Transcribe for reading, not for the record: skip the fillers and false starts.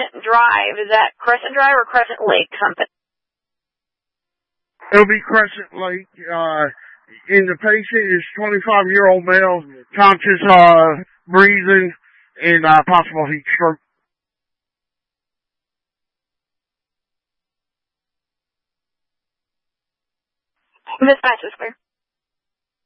Crescent Drive. Is that Crescent Drive or Crescent Lake something? It'll be Crescent Lake. And the patient is 25-year-old male, conscious, breathing, and possible heat stroke. Dispatch is clear.